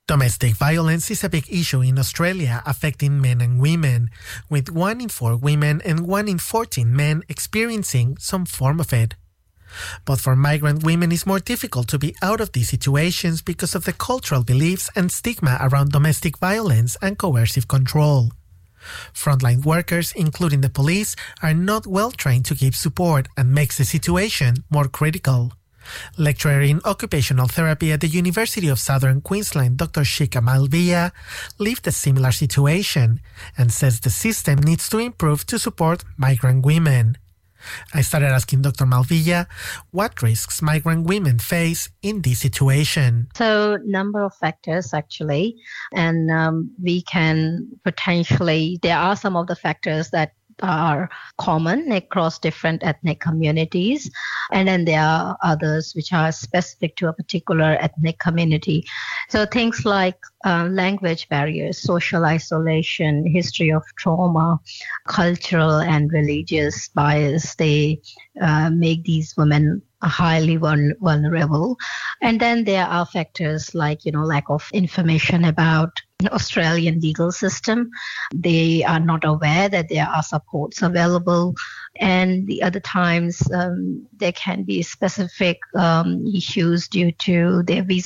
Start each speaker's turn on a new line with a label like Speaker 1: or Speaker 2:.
Speaker 1: Domestic violence is a big issue in Australia, affecting men and women, with 1 in 4 women and 1 in 14 men experiencing some form of it. But for migrant women, it's more difficult to be out of these situations because of the cultural beliefs and stigma around domestic violence and coercive control. Frontline workers, including the police, are not well trained to give support and makes the situation more critical. Lecturer in occupational therapy at the University of Southern Queensland, Dr. Shika Malviya, lived a similar situation and says the system needs to improve to support migrant women. I started asking Dr. Malviya what risks migrant women face in this situation.
Speaker 2: So, number of factors actually, and we can potentially, there are some of the factors that are common across different ethnic communities, and then there are others which are specific to a particular ethnic community. So things like language barriers, social isolation, history of trauma, cultural and religious bias, they make these women highly vulnerable. And then there are factors like, lack of information about Australian legal system. They are not aware that there are supports available. And the other times there can be specific issues due to their visa